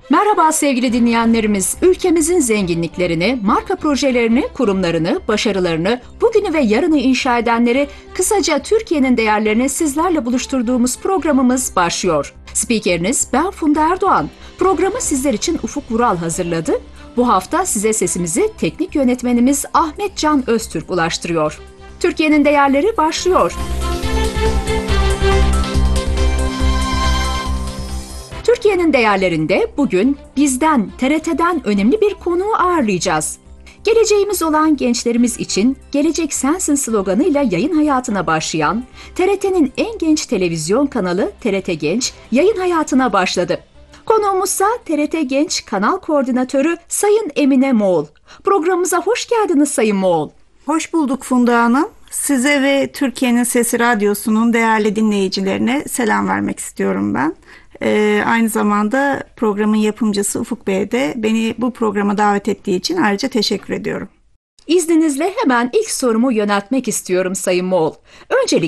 Merhaba sevgili dinleyenlerimiz. Ülkemizin zenginliklerini, marka projelerini, kurumlarını, başarılarını, bugünü ve yarını inşa edenleri, kısaca Türkiye'nin değerlerini sizlerle buluşturduğumuz programımız başlıyor. Spikeriniz ben Funda Erdoğan. Programı sizler için Ufuk Vural hazırladı. Bu hafta size sesimizi teknik yönetmenimiz Ahmet Can Öztürk ulaştırıyor. Türkiye'nin değerleri başlıyor. Türkiye'nin değerlerinde bugün bizden, TRT'den önemli bir konuğu ağırlayacağız. Geleceğimiz olan gençlerimiz için Gelecek Sensin sloganıyla yayın hayatına başlayan, TRT'nin en genç televizyon kanalı TRT Genç yayın hayatına başladı. Konuğumuzsa TRT Genç Kanal Koordinatörü Sayın Emine Moğol. Programımıza hoş geldiniz Sayın Moğol. Hoş bulduk Funda Hanım. Size ve Türkiye'nin Sesi Radyosu'nun değerli dinleyicilerine selam vermek istiyorum ben. Aynı zamanda programın yapımcısı Ufuk Bey'e de beni bu programa davet ettiği için ayrıca teşekkür ediyorum. İzninizle hemen ilk sorumu yöneltmek istiyorum Sayın Moğol. Öncelikle